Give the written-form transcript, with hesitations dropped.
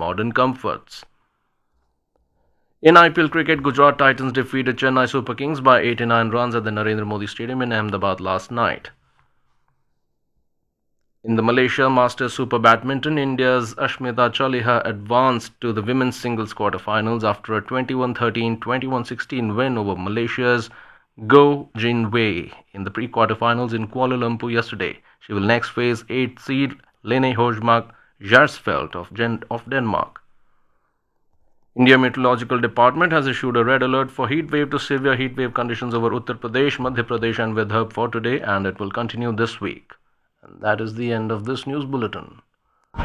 modern comforts. In IPL cricket, Gujarat Titans defeated Chennai Super Kings by 89 runs at the Narendra Modi Stadium in Ahmedabad last night. In the Malaysia Masters Super Badminton, India's Ashmita Chaliha advanced to the women's singles quarterfinals after a 21-13, 21-16 win over Malaysia's Goh Jin Wei in the pre-quarterfinals in Kuala Lumpur yesterday. She will next face 8th seed Lene Hojmark Jarsfeldt of Denmark. India Meteorological Department has issued a red alert for heat wave to severe heat wave conditions over Uttar Pradesh, Madhya Pradesh and Vidarbha for today, and it will continue this week. And that is the end of this news bulletin.